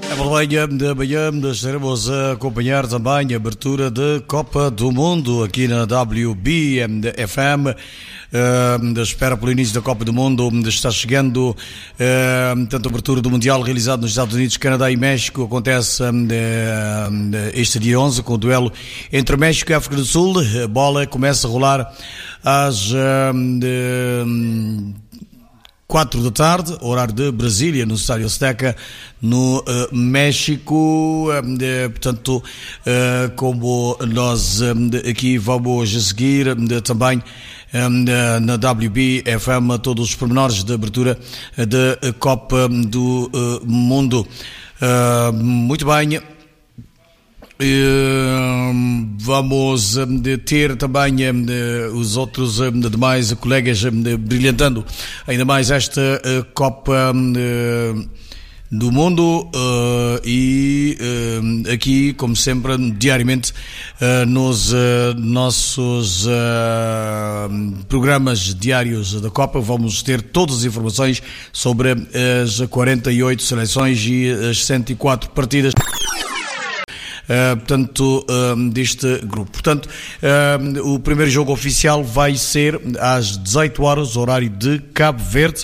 De manhã estaremos a acompanhar também a abertura da Copa do Mundo aqui na WBFM. Da espera pelo início da Copa do Mundo, está chegando tanto a abertura do Mundial realizado nos Estados Unidos, Canadá e México. Acontece este dia 11 com o duelo entre México e África do Sul. A bola começa a rolar às 4 da tarde, horário de Brasília, no Estádio Azteca, no México. Portanto, como nós aqui vamos a seguir também na WBFM todos os pormenores de abertura da Copa do Mundo. Muito bem. Vamos ter também os outros demais colegas brilhantando ainda mais esta Copa do Mundo e aqui, como sempre, diariamente nos nossos programas diários da Copa vamos ter todas as informações sobre as 48 seleções e as 104 partidas deste grupo. Portanto, o primeiro jogo oficial vai ser às 18 horas, horário de Cabo Verde.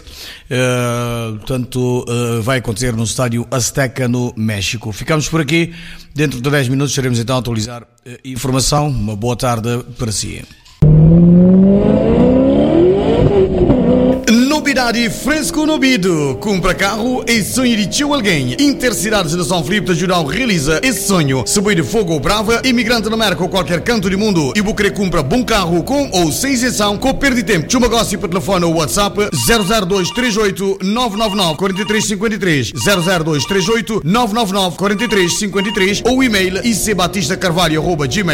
Vai acontecer no Estádio Azteca, no México. Ficamos por aqui. Dentro de 10 minutos estaremos então a atualizar informação. Uma boa tarde para si. Novidade fresco no ouvido. Compra carro e sonho de tio alguém. Intercidades de São Filipe de Ajudão realiza esse sonho. Se boi de fogo ou brava, imigrante na América ou qualquer canto do mundo e vou querer comprar bom carro com ou sem isenção, com perda de tempo. Chuma negócio para telefone ou WhatsApp 00238 999 4353 00238 999 4353 ou e-mail icbatistacarvalho@gmail.com